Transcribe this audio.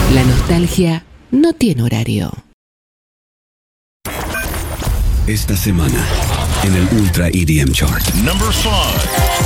La nostalgia no tiene horario. Esta semana, en el Ultra EDM Chart. Number 5.